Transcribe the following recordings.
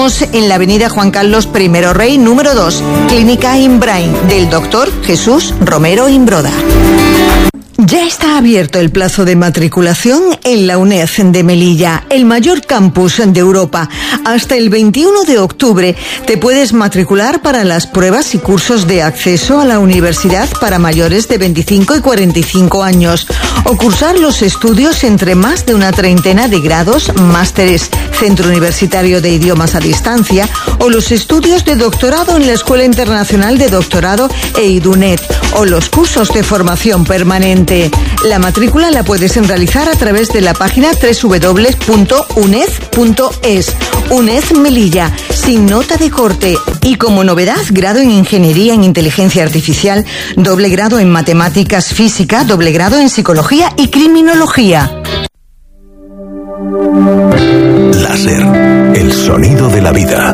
Estamos en la avenida Juan Carlos I Rey, número 2, Clínica Imbrain, del doctor Jesús Romero Imbroda. Ya está abierto el plazo de matriculación en la UNED de Melilla, el mayor campus de Europa. Hasta el 21 de octubre te puedes matricular para las pruebas y cursos de acceso a la universidad para mayores de 25 y 45 años o cursar los estudios entre más de una treintena de grados, másteres, Centro Universitario de Idiomas a Distancia o los estudios de doctorado en la Escuela Internacional de Doctorado e IDUNED o los cursos de formación permanente. La matrícula la puedes realizar a través de la página www.uned.es. UNED Melilla, sin nota de corte. Y como novedad, grado en Ingeniería en Inteligencia Artificial, doble grado en Matemáticas Física, doble grado en Psicología y Criminología. Láser, el sonido de la vida.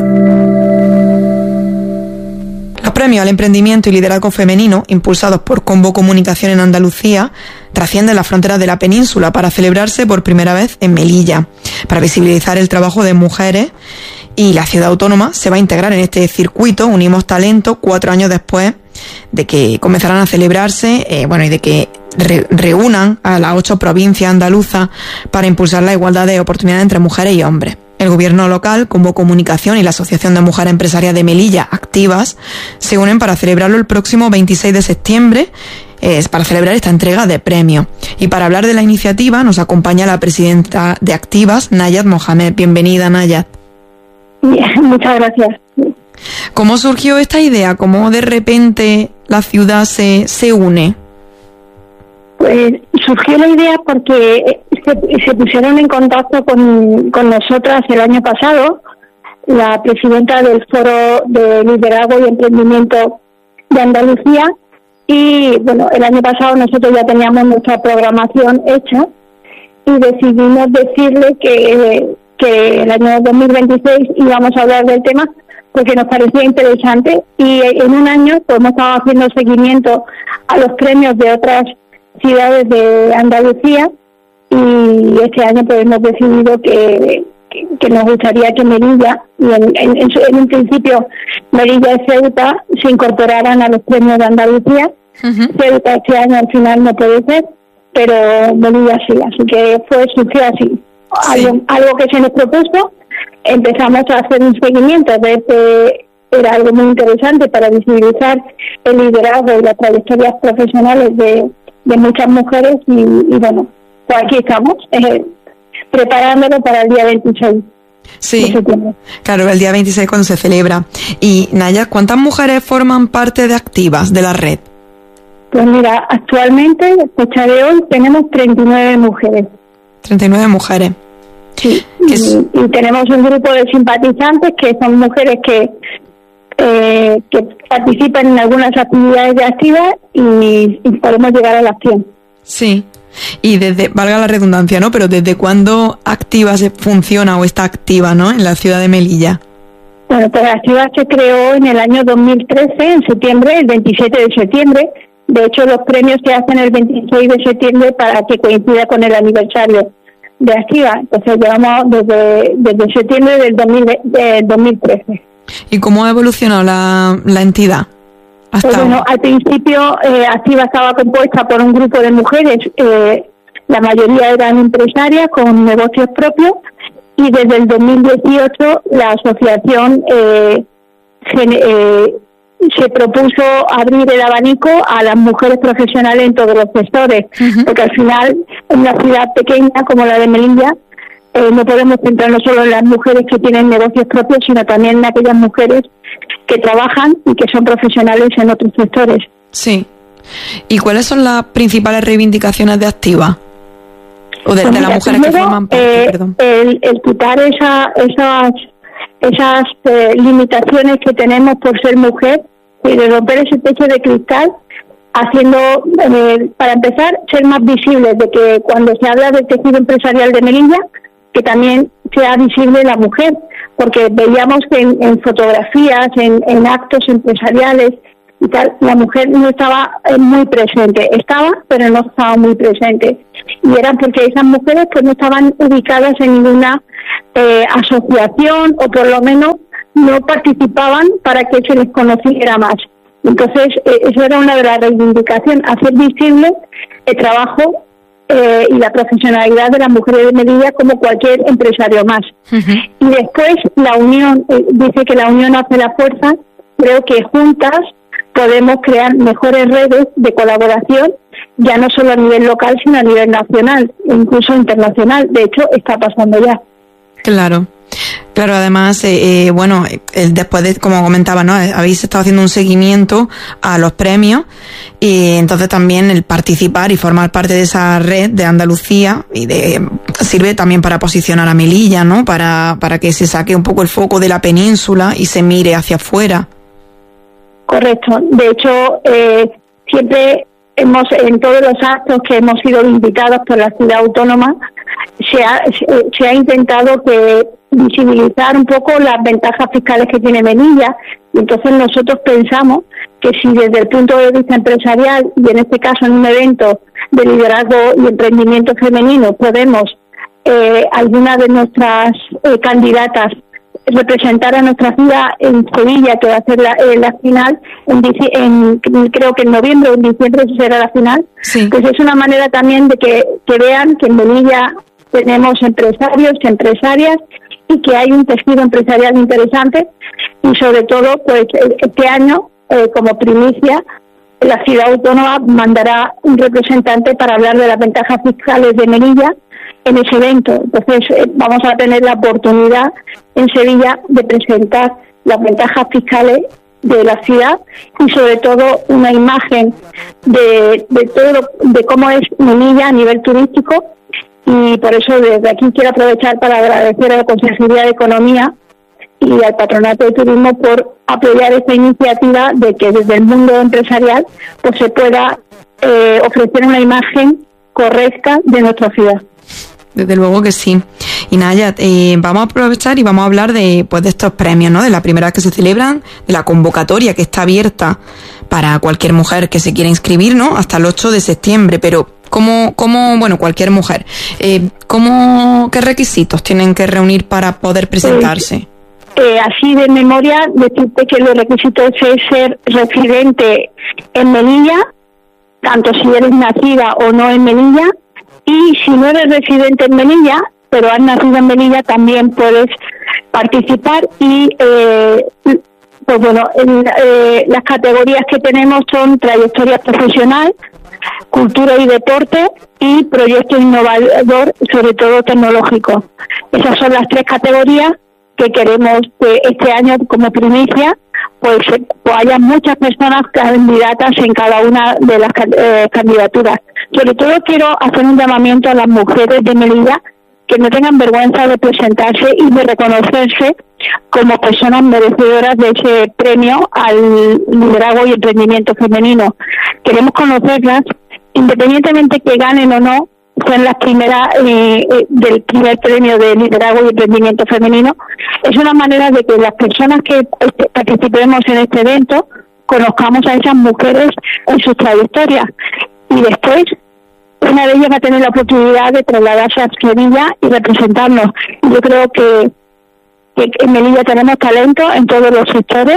Los premios al emprendimiento y liderazgo femenino, impulsados por Combo Comunicación en Andalucía, trascienden las fronteras de la península para celebrarse por primera vez en Melilla. Para visibilizar el trabajo de mujeres, y la ciudad autónoma se va a integrar en este circuito Unimos Talento 4 años después de que comenzaran a celebrarse, y de que reúnan a las 8 provincias andaluzas para impulsar la igualdad de oportunidades entre mujeres y hombres. El gobierno local, Combo Comunicación y la Asociación de Mujeres Empresarias de Melilla, Activas, se unen para celebrarlo el próximo 26 de septiembre, para celebrar esta entrega de premios. Y para hablar de la iniciativa nos acompaña la presidenta de Activas, Nayat Mohamed. Bienvenida, Nayat. Muchas gracias. ¿Cómo surgió esta idea? ¿Cómo de repente la ciudad se une? Pues surgió la idea porque se pusieron en contacto con nosotras el año pasado, la presidenta del Foro de Liderazgo y Emprendimiento de Andalucía, y bueno, el año pasado nosotros ya teníamos nuestra programación hecha y decidimos decirle que el año 2026 íbamos a hablar del tema porque nos parecía interesante, y en un año pues hemos estado haciendo seguimiento a los premios de otras ciudades de Andalucía, y este año pues hemos decidido que nos gustaría que Melilla, y en un principio Melilla y Ceuta, se incorporaran a los premios de Andalucía. Ceuta este año al final no puede ser, pero Melilla sí, así que surgió así. Sí. Algo que se nos propuso, empezamos a hacer un seguimiento de que era algo muy interesante para visibilizar el liderazgo y las trayectorias profesionales de muchas mujeres, y bueno, pues aquí estamos, preparándolo para el día 26. Sí, claro, el día 26 cuando se celebra. Y Nayat, ¿cuántas mujeres forman parte de Activas, de la red? Pues mira, actualmente, fecha de hoy, tenemos 39 mujeres. 39 mujeres. Sí, y tenemos un grupo de simpatizantes que son mujeres que participan en algunas actividades de Activas y podemos llegar a la acción. Sí, y valga la redundancia, ¿no? Pero ¿desde cuándo Activas funciona o está activa, ¿no? En la ciudad de Melilla. Bueno, pues Activas se creó en el año 2013, en septiembre, el 27 de septiembre. De hecho, los premios se hacen el 26 de septiembre para que coincida con el aniversario de Activas. Entonces llevamos desde septiembre del 2013. ¿Y cómo ha evolucionado la entidad? Pues bueno, al principio Activa estaba compuesta por un grupo de mujeres, la mayoría eran empresarias con negocios propios, y desde el 2018 la asociación se propuso abrir el abanico a las mujeres profesionales en todos los sectores, porque al final en una ciudad pequeña como la de Melilla no podemos centrarnos solo en las mujeres que tienen negocios propios, sino también en aquellas mujeres que trabajan y que son profesionales en otros sectores. Sí. ¿Y cuáles son las principales reivindicaciones de Activa? O de las mujeres que forman parte, perdón. El quitar esas limitaciones que tenemos por ser mujer, y de romper ese techo de cristal, haciendo, para empezar, ser más visibles, de que cuando se habla del tejido empresarial de Melilla, que también sea visible la mujer, porque veíamos que en fotografías, en actos empresariales y tal, la mujer no estaba muy presente, pero no estaba muy presente, y eran porque esas mujeres pues no estaban ubicadas en ninguna asociación, o por lo menos no participaban para que se les conociera más. Entonces, eso era una de las reivindicaciones, hacer visible el trabajo y la profesionalidad de las mujeres de Melilla como cualquier empresario más. Y después la unión, dice que la unión hace la fuerza. Creo que juntas podemos crear mejores redes de colaboración, ya no solo a nivel local, sino a nivel nacional, incluso internacional. De hecho, está pasando ya. Claro. Claro, además, después de, como comentaba, ¿no? Habéis estado haciendo un seguimiento a los premios y entonces también el participar y formar parte de esa red de Andalucía sirve también para posicionar a Melilla, ¿no? Para que se saque un poco el foco de la península y se mire hacia afuera. Correcto. De hecho, siempre en todos los actos que hemos sido invitados por la ciudad autónoma, se ha intentado visibilizar un poco las ventajas fiscales que tiene Melilla, y entonces nosotros pensamos que si desde el punto de vista empresarial, y en este caso en un evento de liderazgo y emprendimiento femenino, podemos alguna de nuestras candidatas representar a nuestra ciudad en Sevilla, que va a ser la final, creo que en noviembre o en diciembre será la final, sí. Pues es una manera también de que vean que en Melilla tenemos empresarios y empresarias y que hay un tejido empresarial interesante, y sobre todo pues este año, como primicia, la ciudad autónoma mandará un representante para hablar de las ventajas fiscales de Melilla en ese evento. Entonces vamos a tener la oportunidad en Sevilla de presentar las ventajas fiscales de la ciudad y sobre todo una imagen de todo de cómo es Melilla a nivel turístico. Y por eso desde aquí quiero aprovechar para agradecer a la Consejería de Economía y al Patronato de Turismo por apoyar esta iniciativa de que desde el mundo empresarial pues se pueda ofrecer una imagen correcta de nuestra ciudad. Desde luego que sí. Y Nayat, vamos a aprovechar y vamos a hablar de estos premios, ¿no? De la primera vez que se celebran, de la convocatoria que está abierta para cualquier mujer que se quiera inscribir, ¿no? Hasta el 8 de septiembre, pero cualquier mujer, ¿qué requisitos tienen que reunir para poder presentarse? Así de memoria, decirte que los requisitos es ser residente en Melilla, tanto si eres nacida o no en Melilla, y si no eres residente en Melilla, pero has nacido en Melilla, también puedes participar. Y las categorías que tenemos son trayectoria profesional, cultura y deporte y proyecto innovador, sobre todo tecnológico. Esas son las tres categorías que queremos que este año, como primicia, pues haya muchas personas candidatas en cada una de las candidaturas. Sobre todo quiero hacer un llamamiento a las mujeres de Melilla que no tengan vergüenza de presentarse y de reconocerse como personas merecedoras de ese premio al liderazgo y emprendimiento femenino. Queremos conocerlas, independientemente que ganen o no, son las primeras del primer premio de liderazgo y emprendimiento femenino. Es una manera de que las personas que participemos en este evento conozcamos a esas mujeres en sus trayectorias, y después una de ellas va a tener la oportunidad de trasladarse a Sevilla y representarnos. Yo creo que en Melilla tenemos talento en todos los sectores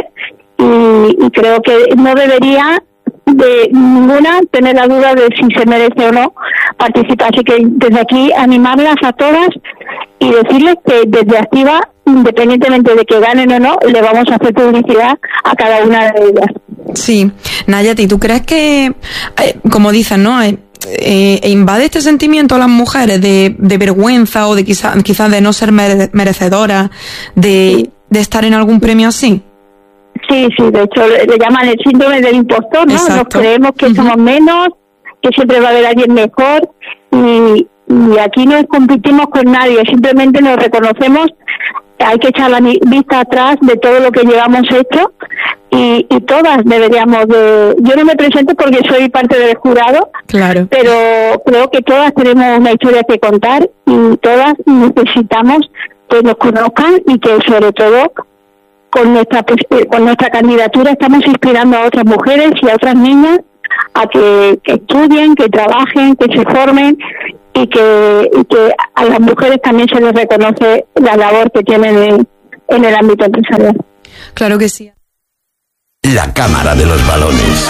y creo que no debería de ninguna tener la duda de si se merece o no participar. Así que desde aquí animarlas a todas y decirles que desde Activa, independientemente de que ganen o no, le vamos a hacer publicidad a cada una de ellas. Sí, Nayat, ¿y tú crees que, como dicen, ¿no? ¿Invade este sentimiento a las mujeres de vergüenza o de quizás de no ser merecedoras de estar en algún premio así? Sí, de hecho le llaman el síndrome del impostor, ¿no? Exacto. Nos creemos que somos menos, que siempre va a haber alguien mejor, y aquí no competimos con nadie, simplemente nos reconocemos. Hay que echar la vista atrás de todo lo que llevamos hecho y todas deberíamos de... Yo no me presento porque soy parte del jurado, claro, pero creo que todas tenemos una historia que contar y todas necesitamos que nos conozcan y que sobre todo con nuestra candidatura estamos inspirando a otras mujeres y a otras niñas a que estudien, que trabajen, que se formen y que a las mujeres también se les reconoce la labor que tienen en el ámbito empresarial. Claro que sí. La Cámara de los Balones.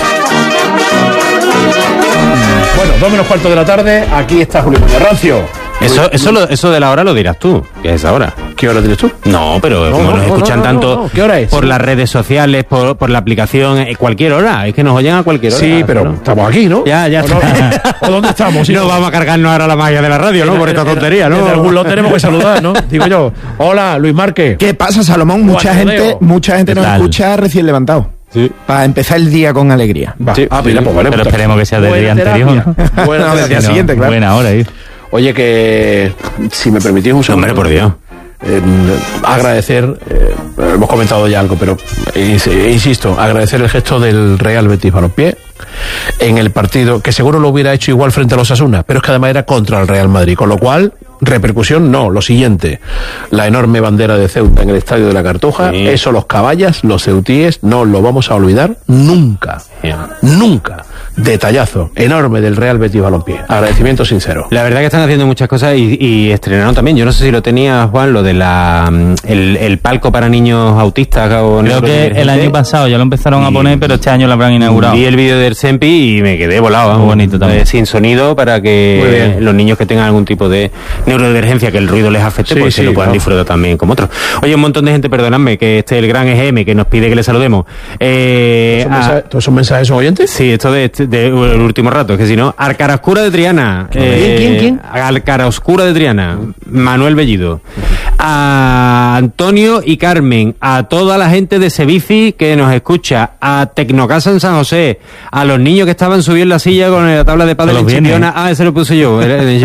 Bueno, 2:15 de la tarde, aquí está Julio Muñoz. Rancio. Eso de la hora lo dirás tú, que es ahora. ¿Qué hora tienes tú? No, pero como nos escuchan tanto ¿Qué hora es? por las redes sociales, por la aplicación, cualquier hora, es que nos oyen a cualquier hora. Sí, pero estamos aquí, ¿no? Ya. ¿O dónde estamos? No vamos a cargarnos ahora la magia de la radio, ¿no? Por esta tontería, ¿no? En algún lado tenemos que saludar, ¿no? Digo yo, hola, Luis Márquez. ¿Qué pasa, Salomón? Mucha gente nos escucha recién levantado. Sí. Para empezar el día con alegría. Sí. Mira, pues vale. Pero esperemos que sea del día anterior. Buena del día siguiente, claro. Buena hora, ¿eh? Oye, que si me permitís un segundo. Hombre, por Dios. Agradecer, hemos comentado ya algo, pero insisto, agradecer el gesto del Real Betis Balompié en el partido, que seguro lo hubiera hecho igual frente a los Osasuna, pero es que además era contra el Real Madrid, con lo cual, repercusión no, lo siguiente, la enorme bandera de Ceuta en el Estadio de la Cartuja, sí. Eso los caballas, los ceutíes, no lo vamos a olvidar nunca, nunca. Detallazo enorme del Real Betis Balompié. Agradecimiento sincero. La verdad que están haciendo muchas cosas y estrenaron también. Yo no sé si lo tenía, Juan, lo de el palco para niños autistas. Creo que el año pasado ya lo empezaron a poner, pero este año lo habrán inaugurado. Vi el vídeo del Sempi y me quedé volado. Muy bonito también. Sin sonido para que los niños que tengan algún tipo de neurodivergencia, que el ruido les afecte, pues se lo puedan disfrutar también como otros. Oye, un montón de gente, perdonadme, que el gran EGM que nos pide que le saludemos. ¿Todos esos mensajes son oyentes? Sí, esto de el último rato, es que si no, Alcarascura de Triana. ¿Quién? Alcarascura de Triana, Manuel Bellido. A Antonio y Carmen, a toda la gente de Sevici que nos escucha, a Tecnocasa en San José, a los niños que estaban subiendo en la silla con la tabla de pádel en Chipiona. Ese lo puse yo,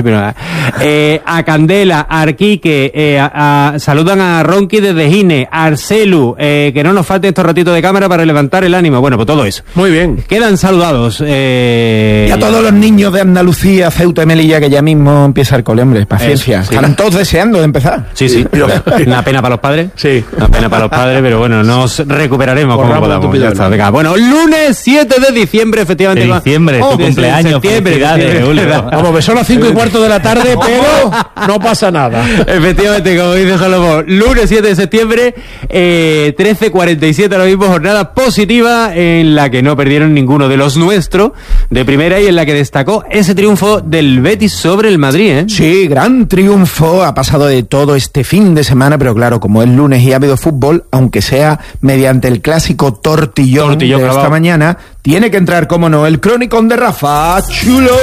a Candela, a Arquique, saludan a Ronqui desde Gine, a Arcelu, que no nos falte estos ratitos de cámara para levantar el ánimo. Bueno, pues todo eso. Muy bien. Quedan saludados. Y a todos los niños de Andalucía, Ceuta y Melilla, que ya mismo empieza el cole, hombre, paciencia. Sí. Estarán todos deseando de empezar. Sí. Una pena para los padres. Sí. Una pena para los padres, pero bueno, nos recuperaremos como podamos. Ya está, venga. Bueno, lunes 7 de diciembre, efectivamente. De diciembre, tu cumpleaños. Septiembre. Vamos, que son las 5:15 de la tarde, pero no pasa nada. Efectivamente, como dice Salomón, lunes 7 de septiembre, 13:47 ahora mismo, jornada positiva en la que no perdieron ninguno de los nuestros de primera y en la que destacó ese triunfo del Betis sobre el Madrid, ¿eh? Sí, gran triunfo, ha pasado de todo este fin de semana, pero claro, como es lunes y ha habido fútbol, aunque sea mediante el clásico tortillón de esta mañana, tiene que entrar, como no, el cronicón de Rafa Chulo.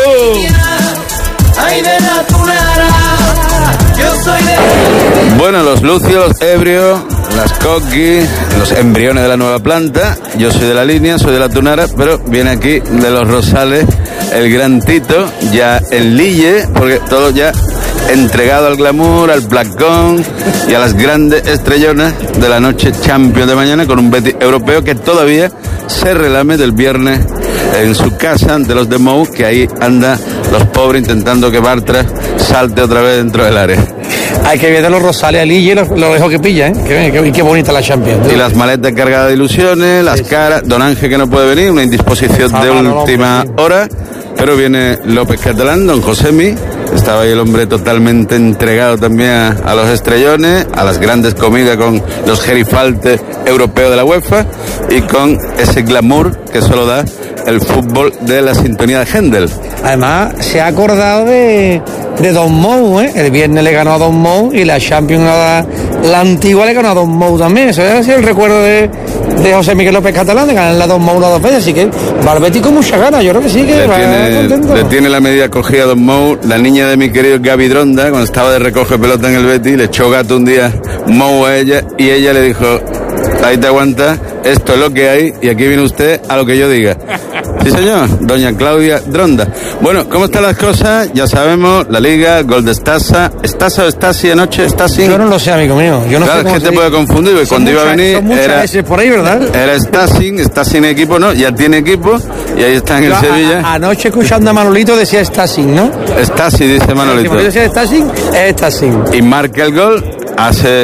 Bueno, los lucios, los ebrios, las coquis, los embriones de la nueva planta. Yo soy de la línea, soy de la Tunara, pero viene aquí de los Rosales el gran Tito, ya en Lille, porque todo ya entregado al glamour, al placón y a las grandes estrellonas de la noche Champions de mañana, con un Betis europeo que todavía se relame del viernes en su casa ante los de Mou, que ahí anda los pobres intentando que Bartra salte otra vez dentro del área. Hay que ver de los Rosales a Lille, lo dejo que pilla, ¿eh? Qué bonita la Champions. Y las maletas cargadas de ilusiones, las caras, Don Ángel que no puede venir, una indisposición de última hora, pero viene López Catalán, Don Josemi, estaba ahí el hombre totalmente entregado también a los estrellones, a las grandes comidas con los gerifaltes europeos de la UEFA y con ese glamour que solo da el fútbol de la sintonía de Händel. Además, se ha acordado de Don Mou, ¿eh? El viernes le ganó a Don Mou y la Champions, la antigua, le ganó a Don Mou también. Eso es el recuerdo de José Miguel López Catalán, de ganar la Don Mou las 2 veces. Así que Barbeti con mucha ganas, yo creo que sí, que le tiene la medida cogida a Don Mou. La niña de mi querido Gaby Dronda, cuando estaba de recoge pelota en el Betis, le echó gato un día Mou a ella y ella le dijo: ahí te aguanta, esto es lo que hay y aquí viene usted a lo que yo diga. Sí, señor, doña Claudia Dronda. Bueno, ¿cómo están las cosas? Ya sabemos, la Liga, gol de Stasa. ¿Stasa o Stasi anoche? ¿Stasi? Yo no lo sé, amigo mío. Yo no claro, sé es que te puede confundir, porque cuando iba a venir era ese por ahí, ¿verdad? Era Stasi en equipo, ¿no? Ya tiene equipo y ahí está en el Sevilla. Anoche escuchando a Manolito decía Stasi, ¿no? Stasi, dice Manolito. Si decía Stasi, es Stasi. Y marca el gol. Hace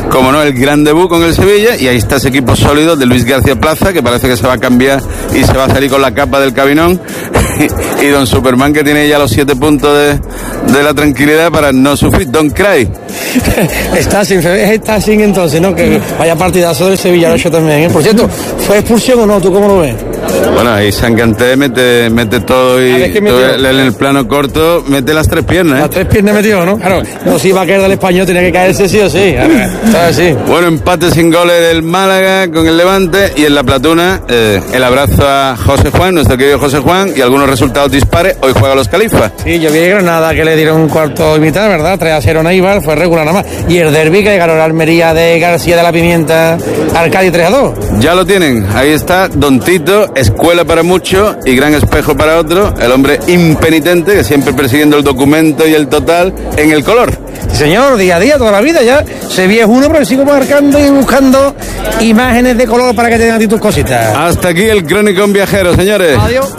como no, el gran debut con el Sevilla, y ahí está ese equipo sólido de Luis García Plaza, que parece que se va a cambiar y se va a salir con la capa del cabinón, y don Superman, que tiene ya los 7 puntos de la tranquilidad para no sufrir. Don Cray. Está sin entonces, ¿no? Que vaya partidazo del Sevilla hecho también, ¿eh? Por cierto, ¿fue expulsión o no? ¿Tú cómo lo ves? Bueno, ahí Sanganté mete todo y en el plano corto mete las 3 piernas. Las 3 piernas metió, ¿no? Claro, no si iba a caer del español, tenía que caerse sí o sí. Sí. Bueno, empate sin goles del Málaga con el Levante, y en la Platuna el abrazo a José Juan, nuestro querido José Juan, y algunos resultados dispares. Hoy juega los Califas. Sí, yo vi Granada que le dieron un cuarto y mitad, ¿verdad? 3-0 a Eibar, fue regular nada más. Y el derbi que ganó la Almería de García de la Pimienta al Cádiz 3-2. Ya lo tienen, ahí está Don Tito, escuela para muchos y gran espejo para otros, el hombre impenitente que siempre persiguiendo el documento y el total en el color. Sí, señor, día a día, toda la vida ya. Sevilla es uno, pero sigo marcando y buscando imágenes de color para que tengan a ti tus cositas. Hasta aquí el Crónicón Viajero, señores. Adiós.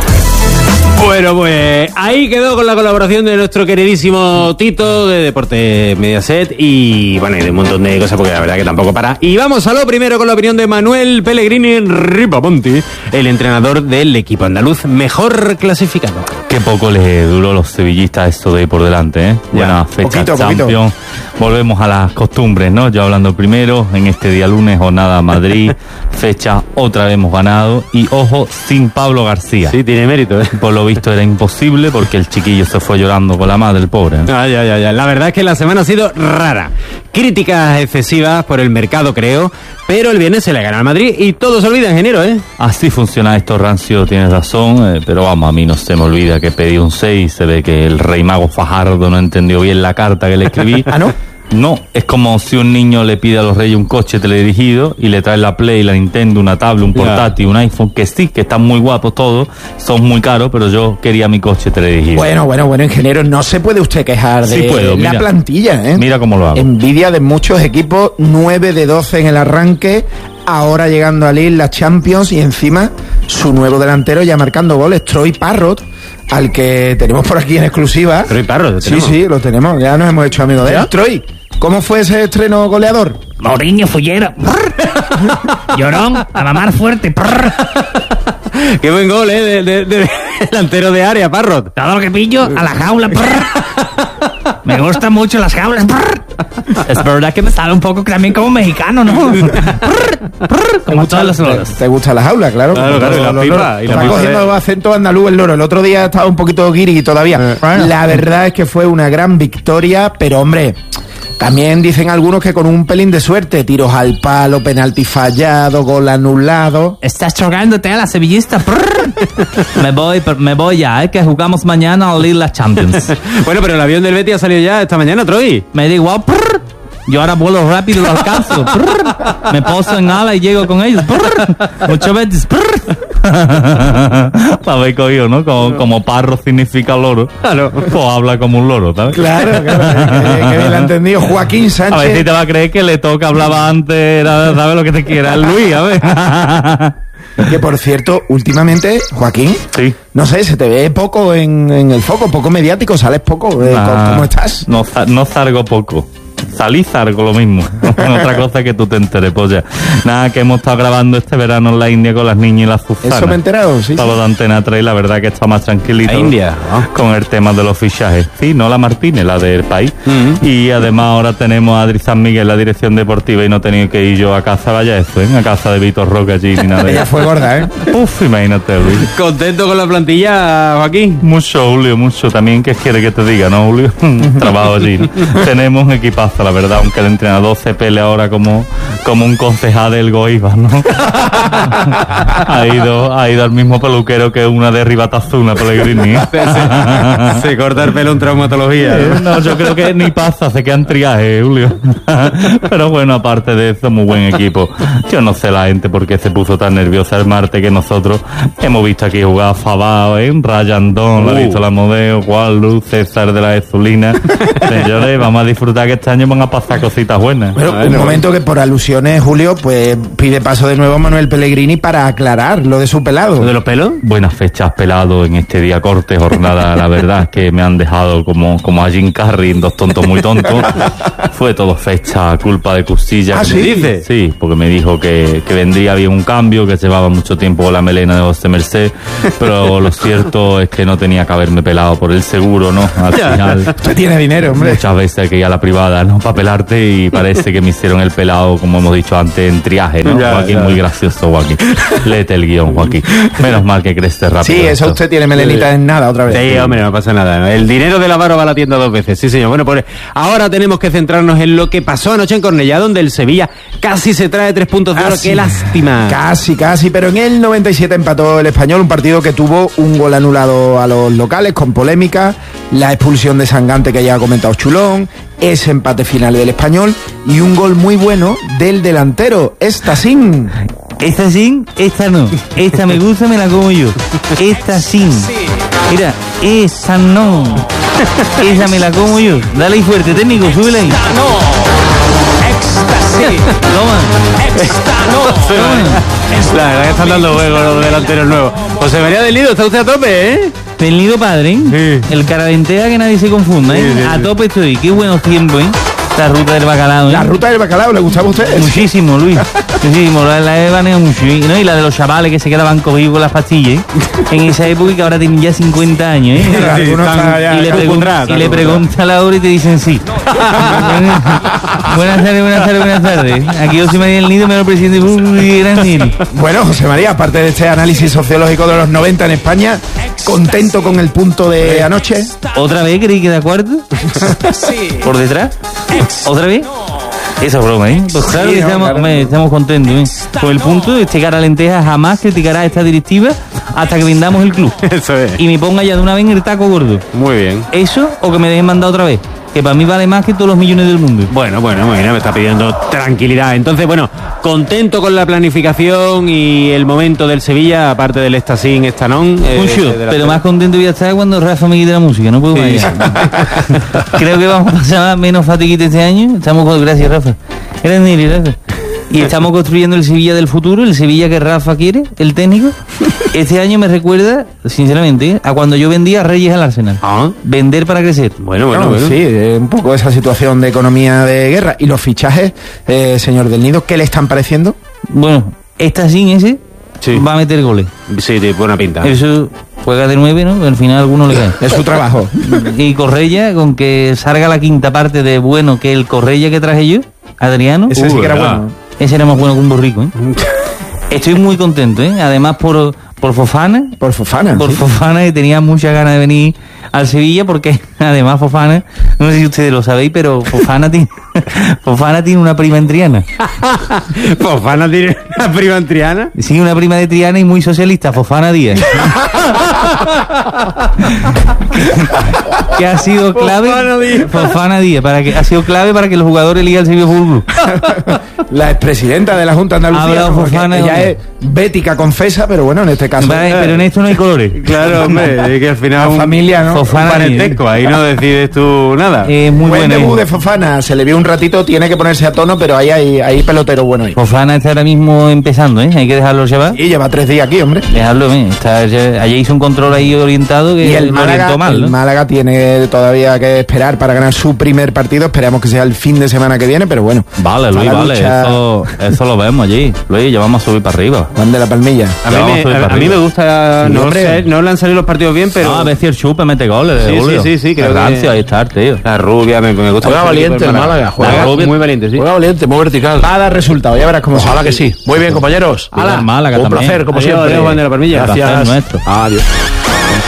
Bueno, pues ahí quedó con la colaboración de nuestro queridísimo Tito de Deporte Mediaset y bueno, y de un montón de cosas porque la verdad que tampoco para. Y vamos a lo primero con la opinión de Manuel Pellegrini Ripamonti, el entrenador del equipo andaluz mejor clasificado. Qué poco les duró a los sevillistas esto de ir por delante, ¿eh? Buena fecha Champions. Volvemos a las costumbres, ¿no? Yo hablando primero, en este día lunes, jornada Madrid, fecha otra vez hemos ganado y ojo, sin Pablo García. Sí, tiene mérito, ¿eh? Por lo visto era imposible porque el chiquillo se fue llorando con la madre, el pobre, ¿eh? Ya. La verdad es que la semana ha sido rara. Críticas excesivas por el mercado, creo, pero el viernes se le gana al Madrid y todo se olvida en enero, ¿eh? Así funciona esto, Rancio, tienes razón, pero vamos, a mí no se me olvida que pedí un 6, se ve que el rey mago Fajardo no entendió bien la carta que le escribí. ¿Ah, no? No, es como si un niño le pide a los reyes un coche teledirigido y le trae la Play, la Nintendo, una tablet, un portátil, un iPhone, que sí, que están muy guapos todos, son muy caros, pero yo quería mi coche teledirigido. Bueno, ingeniero, no se puede usted quejar de la plantilla, ¿eh? Mira cómo lo hago. Envidia de muchos equipos, 9 de 12 en el arranque, ahora llegando a Lille la Champions y encima su nuevo delantero ya marcando goles, Troy Parrott, al que tenemos por aquí en exclusiva. Troy Parrott, sí, lo tenemos, ya nos hemos hecho amigos de él. Troy, ¿cómo fue ese estreno goleador? Mourinho Fullera. Llorón, a mamar fuerte. Qué buen gol, de delantero de área, Parrott. Todo lo que pillo, a la jaula. Me gustan mucho las jaulas. Es verdad que me sale un poco también como mexicano, ¿no? Como todas las loras. ¿Te gusta la jaula? Claro, y la pipa. Está cogiendo acento andaluz el loro. El otro día estaba un poquito guiri todavía. La verdad es que fue una gran victoria, pero hombre, también dicen algunos que con un pelín de suerte, tiros al palo, penalti fallado, gol anulado. Estás chocándote a la sevillista. me voy ya, que jugamos mañana a Lille la Champions. Bueno, pero el avión del Betis ha salido ya esta mañana, Troy. Me da igual. Yo ahora vuelo rápido y lo alcanzo. Me poso en ala y llego con ellos. Muchas veces. Lo habéis cogido, ¿no? Como Parro significa loro. Claro. Pues habla como un loro, ¿sabes? Claro. Que bien lo ha entendido. Joaquín Sánchez. A ver si te va a creer que le toca, hablaba antes, ¿sabes lo que te quiera? Luis, a ver. Que por cierto, últimamente, Joaquín, sí, no sé, se te ve poco en el foco, poco mediático, sales poco. ¿Cómo estás? No salgo poco. Salí zargo lo mismo. Otra cosa que tú te enteres, pues ya. Nada, que hemos estado grabando este verano en la India con las niñas y las Suzanas. Eso me he enterado, sí. Todo de Antena 3, la verdad que está más tranquilito. La India, ¿no? Con el tema de los fichajes. Sí, no la Martínez, la del país. Y además ahora tenemos a Adri San Miguel, la dirección deportiva, y no he tenido que ir yo a casa, vaya eso, ¿eh? A casa de Víctor Roca allí, ni nada de eso. Ella fue gorda, ¿eh? Uf, imagínate, Luis. ¿Contento con la plantilla, Joaquín? Mucho, Julio, mucho. También, ¿qué quiere que te diga, no, Julio? Trabajo allí, ¿no? Tenemos un equipazo, la verdad, aunque el entrenador se pelea ahora como un concejal del Goiba, ¿no? ha ido al mismo peluquero que una de Ribatazuna, Pellegrini. Se corta el pelo en traumatología, ¿no? No, yo creo que ni pasa, se queda en triaje, Julio. Pero bueno, aparte de eso, muy buen equipo. Yo no sé la gente por qué se puso tan nerviosa el martes, que nosotros hemos visto aquí jugar Fabao, Rayandón, la ha visto la Modeo, Juan Luz, César de la Ezulina. Señores, vamos a disfrutar que este año año van a pasar cositas buenas. Bueno, un momento que por alusiones, Julio, pues pide paso de nuevo a Manuel Pellegrini para aclarar lo de su pelado. ¿Lo de los pelos? Buenas fechas pelado en este día corte, jornada, la verdad es que me han dejado como a Jim Carrey en Dos tontos muy tontos. Fue todo fecha, culpa de Custilla. ¿Ah, sí? ¿Dice? Sí, porque me dijo que vendría bien un cambio, que llevaba mucho tiempo con la melena de José Merced, pero lo cierto es que no tenía que haberme pelado por el seguro, ¿no? Al final... Usted tiene dinero, hombre. Muchas veces hay que ir a la privada, ¿no? Para pelarte y parece que me hicieron el pelado, como hemos dicho antes, en triaje, ¿no? Joaquín, muy gracioso, Joaquín. Léete el guión, Joaquín. Menos mal que crece rápido. Sí, eso usted tiene melenita en nada otra vez. Sí, hombre, no pasa nada, ¿no? El dinero del avaro va a la tienda 2 veces, sí señor. Bueno, pues ahora tenemos que centrarnos en lo que pasó anoche en Cornellá, donde el Sevilla casi se trae 3 puntos de oro. ¡Qué lástima! Casi, pero en el 97 empató el Español, un partido que tuvo un gol anulado a los locales con polémica, la expulsión de Sangante que ya ha comentado Chulón, ese empate final del Español y un gol muy bueno del delantero, Estasín. Esta sí, esta no. Esta me gusta, me la como yo. Esta sí. Mira, esa no. Esa me la como yo. Dale ahí fuerte, técnico, súbela ahí. La verdad que están dando juego los delanteros nuevos. José María del Nido, está usted a tope, ¿eh? Del Nido padre, ¿eh? Sí. El caraventea que nadie se confunda, ¿eh? Sí. A tope estoy. Qué buenos tiempos, ¿eh? La ruta del bacalao, ¿eh? La ruta del bacalao, ¿le gustaba a usted? Muchísimo, Luis. Muchísimo. La he baneado mucho. ¿No? Y la de los chavales que se quedaban cogidos con las pastillas, ¿eh? En esa época y que ahora tienen ya 50 años, ¿eh? Y le pregunta a la hora y te dicen sí. Buenas tardes. Aquí José María del Nido, mejor presidente de Gran Niri. Bueno, José María, aparte de este análisis sociológico de los 90 en España, ¿contento con el punto de anoche? ¿Otra vez creí que da cuarto? ¿Por detrás? ¿Otra vez? Esa broma, ¿eh? Pues claro que estamos contentos, ¿eh? Con el punto de este cara lenteja jamás criticará a esta directiva hasta que vendamos el club. Eso es. Y me ponga ya de una vez en el taco gordo. Muy bien. Eso o que me dejen mandar otra vez. Que para mí vale más que todos los millones del mundo. Bueno, muy bien, me está pidiendo tranquilidad. Entonces, bueno, contento con la planificación y el momento del Sevilla, aparte del Estasín, Estanón. Mucho, pero más contento voy a estar cuando Rafa me quite la música, no puedo más. Creo que vamos a pasar menos fatiguita este año. Gracias, Rafa. Gracias, Rafa. Y estamos construyendo el Sevilla del futuro, el Sevilla que Rafa quiere, el técnico. Este año me recuerda, sinceramente, a cuando yo vendía a Reyes al Arsenal. Vender para crecer. Bueno. Sí, un poco esa situación de economía de guerra. ¿Y los fichajes, señor del Nido, qué le están pareciendo? Bueno, esta sin ese va a meter goles. Sí, de buena pinta. Eso juega de 9, ¿no? Al final alguno le cae. Es su trabajo. Y Correia, con que salga la quinta parte de bueno que el Correia que traje yo, Adriano. Ese sí que era bueno. Ese era más bueno que un borrico, ¿eh? Estoy muy contento, ¿eh? Además por Fofana. Por Fofana. Por Fofana, que tenía muchas ganas de venir al Sevilla, porque además Fofana, no sé si ustedes lo sabéis, pero Fofana tiene una prima en Triana. ¿Fofana tiene una prima en Triana? Sí, una prima de Triana y muy socialista, Fofana Díaz. Que ha sido clave. Fofana Díaz, ha sido clave para que los jugadores elijan el Sevilla Fútbol Club. La expresidenta de la Junta de Andalucía, Fofana, ella es bética, confesa, pero bueno, en este caso. Pero en esto no hay colores. Claro, hombre, es que al final la familia, ¿no? Fofana, un parentesco, ahí no decides tú nada. Muy buen buena. debut de Fofana, se le vio un ratito, tiene que ponerse a tono, pero ahí hay pelotero bueno ahí. Fofana está ahora mismo empezando, ¿eh? Hay que dejarlo llevar. Y lleva 3 días aquí, hombre. Dejarlo, ayer hizo un control ahí orientado que y el Málaga, mal, ¿no? El Málaga tiene todavía que esperar para ganar su primer partido. Esperamos que sea el fin de semana que viene, pero bueno. Vale, Luis, vale. Eso lo vemos allí. Luis, ya vamos a subir para arriba. Juan de la Palmilla. A mí me gusta, no le han salido los partidos bien, pero... No, a ver si el Chupe mete goles. Sí, creo que... Ahí está, tío. La rubia, me gusta. Juega valiente el Málaga. Juega muy valiente, sí. Juega valiente, muy vertical. Va a dar resultado, ya verás cómo se. Ojalá que sí. Muy bien, compañeros. Málaga un también. placer, como Adiós, siempre. Juan de la Palmilla. Gracias. Nuestro. Adiós.